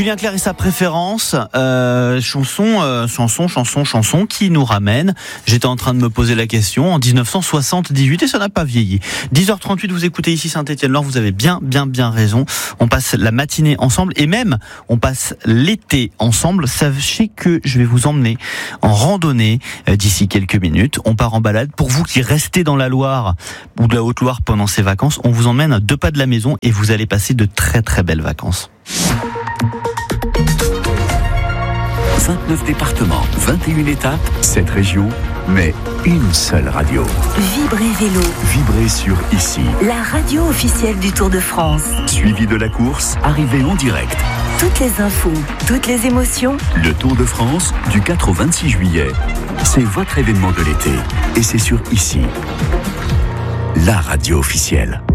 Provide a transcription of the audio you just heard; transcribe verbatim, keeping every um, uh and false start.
Julien Clerc et sa préférence, euh, chanson, euh, chanson, chanson, chanson, qui nous ramène. J'étais en train de me poser la question en dix-neuf cent soixante-dix-huit et ça n'a pas vieilli. dix heures trente-huit, vous écoutez ici Saint-Étienne-Laure, vous avez bien, bien, bien raison. On passe la matinée ensemble et même on passe l'été ensemble. Sachez que je vais vous emmener en randonnée euh, d'ici quelques minutes. On part en balade. Pour vous qui restez dans la Loire ou de la Haute-Loire pendant ces vacances, on vous emmène à deux pas de la maison et vous allez passer de très très belles vacances. vingt-neuf départements, vingt et une étapes, sept régions, mais une seule radio. Vibrez Vélo. Vibrez sur Ici. La radio officielle du Tour de France. Suivi de la course, arrivée en direct. Toutes les infos, toutes les émotions. Le Tour de France, du quatre au vingt-six juillet. C'est votre événement de l'été. Et c'est sur Ici. La radio officielle.